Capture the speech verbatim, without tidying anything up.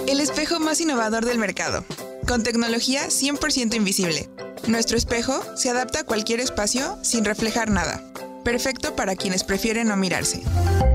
El espejo más innovador del mercado, con tecnología cien por ciento invisible. Nuestro espejo se adapta a cualquier espacio sin reflejar nada. Perfecto para quienes prefieren no mirarse.